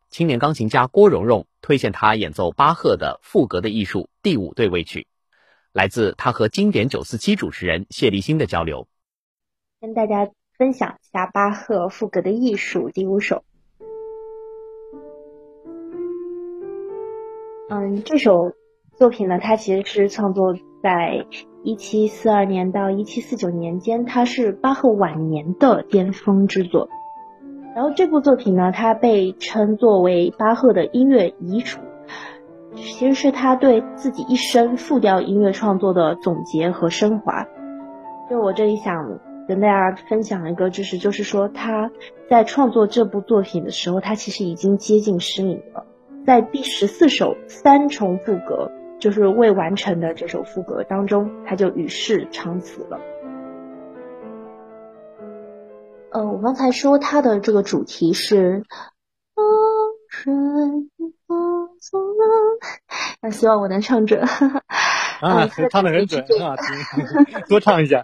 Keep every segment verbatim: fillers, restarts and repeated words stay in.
青年钢琴家郭蓉蓉推荐他演奏巴赫的赋格的艺术第五对位曲，来自他和经典九四七主持人谢立新的交流。 跟大家分享一下巴赫赋格的艺术第五首。嗯，这首作品呢，它其实是创作在一七四二年到一七四九年间，它是巴赫晚年的巅峰之作。然后这部作品呢，它被称作为巴赫的音乐遗嘱，其实是他对自己一生复调音乐创作的总结和升华。就我这里想跟大家分享一个知识，就是说他在创作这部作品的时候，他其实已经接近失明了。在第十四首三重赋格，就是未完成的这首赋格当中，他就与世长辞了。呃，我刚才说他的这个主题是那希望我能唱准啊，唱得很准啊，多唱一下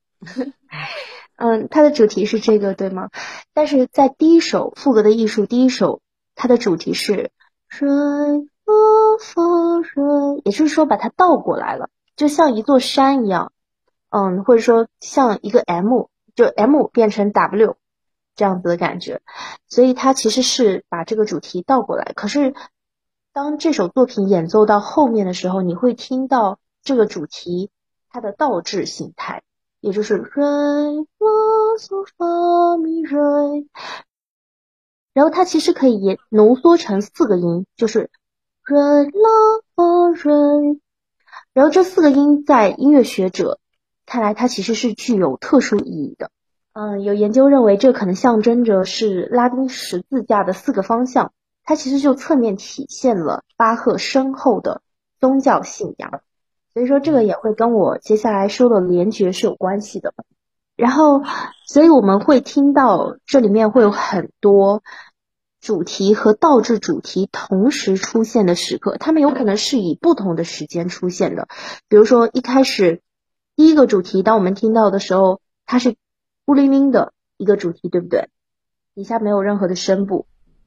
嗯，它的主题是这个对吗？但是在第一首赋格的艺术第一首，它的主题是水波佛水，也就是说把它倒过来了，就像一座山一样，嗯，或者说像一个 M， 就 M 变成 W 这样子的感觉，所以它其实是把这个主题倒过来。可是当这首作品演奏到后面的时候，你会听到这个主题它的倒置形态，也就是瑞拉嗦发咪瑞，然后它其实可以也浓缩成四个音，就是瑞拉发瑞。然后这四个音在音乐学者看来，它其实是具有特殊意义的。嗯，有研究认为这可能象征着是拉丁十字架的四个方向，它其实就侧面体现了巴赫深厚的宗教信仰。所以说这个也会跟我接下来说的联觉是有关系的。然后所以我们会听到这里面会有很多主题和倒置主题同时出现的时刻，它们有可能是以不同的时间出现的。比如说一开始第一个主题当我们听到的时候，它是孤零零的一个主题，对不对？底下没有任何的声部。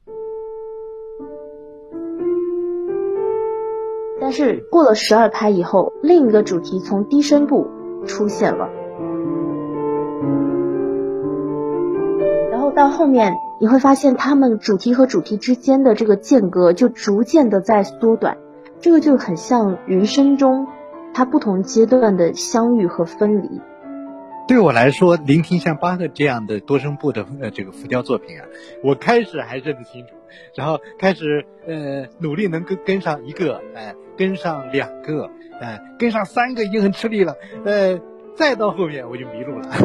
但是过了十二拍以后，另一个主题从低声部出现了，然后到后面你会发现它们主题和主题之间的这个间隔就逐渐的在缩短，这个就很像人生中它不同阶段的相遇和分离。 对我来说，聆听像巴赫这样的多声部的呃这个复调作品啊，我开始还认得清楚，然后开始呃努力能跟跟上一个，呃跟上两个，呃跟上三个已经很吃力了，呃再到后面我就迷路了。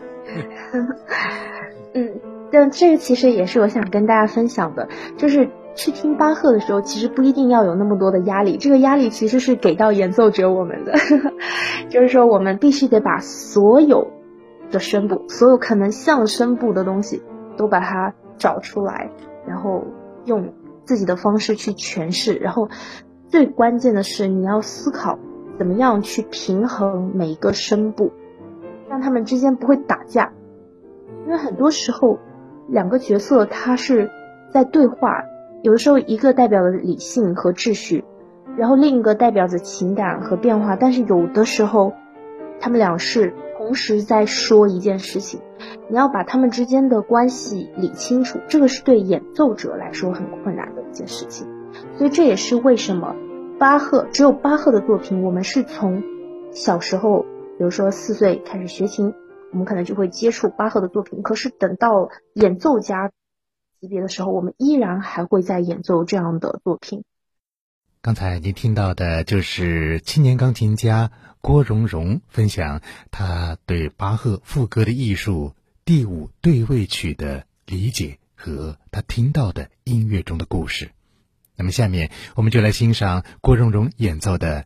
嗯，但这个其实也是我想跟大家分享的，就是去听巴赫的时候，其实不一定要有那么多的压力，这个压力其实是给到演奏者我们的，就是说我们必须得把所有的声部，所有可能像声部的东西都把它找出来，然后用自己的方式去诠释，然后最关键的是你要思考怎么样去平衡每一个声部，让他们之间不会打架。因为很多时候两个角色他是在对话，有的时候一个代表了理性和秩序，然后另一个代表着情感和变化，但是有的时候他们俩是同时在说一件事情，你要把他们之间的关系理清楚，这个是对演奏者来说很困难的一件事情。所以这也是为什么巴赫只有巴赫的作品，我们是从小时候比如说四岁开始学琴，我们可能就会接触巴赫的作品，可是等到演奏家级别的时候，我们依然还会在演奏这样的作品。 刚才您听到的就是青年钢琴家郭蓉蓉分享他对巴赫赋格的艺术第五对位曲的理解和他听到的音乐中的故事。那么下面我们就来欣赏郭蓉蓉演奏的